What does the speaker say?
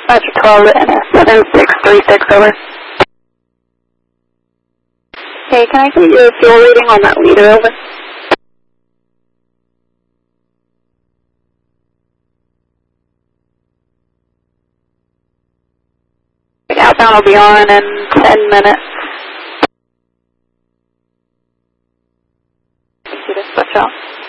Roger 12 to NS7636, over. Hey, can I get your fuel reading on that leader, over? Outbound will be on in 10 minutes. Easy to switch off.